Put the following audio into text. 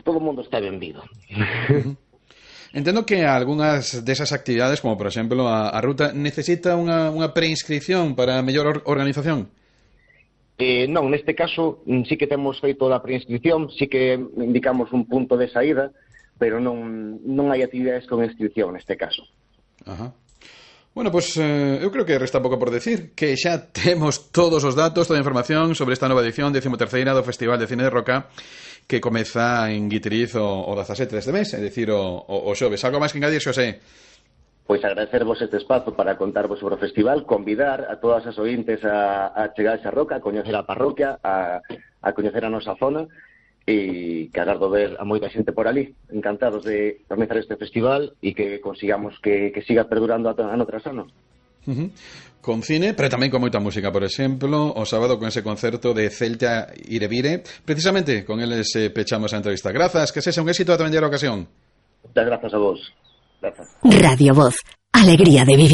todo o mundo está benvido. Entendo que algunhas desas actividades, como por exemplo a ruta, necesita unha preinscripción para mellor organización? Non, neste caso sí que temos feito a preinscripción, sí que indicamos un punto de saída, pero non hai actividades con inscripción neste caso. Ajá. Bueno, pois eu creo que resta pouco por decir, que xa temos todos os datos, toda a información sobre esta nova edición 13ª do Festival de Cine de Roca, que comeza en Guitiriz o 17 deste mes, é dicir, o xoves. Algo máis que engadir, Xosé? Pois agradecervos este espazo para contarvos sobre o festival, convidar a todas as ointes a chegar a esa roca, a coñecer a parroquia, a coñecer a nosa zona, e que agardo ver a moita xente por ali. Encantados de organizar este festival e que consigamos que siga perdurando ano tras ano. Con cine, pero tamén con moita música, por exemplo, o sábado con ese concerto de Celta Irevire. Precisamente con eles pechamos a entrevista. Grazas, que sexa un éxito a tamén a ocasión. Muchas grazas a vos. Grazas. Radio Voz, alegría de vivir.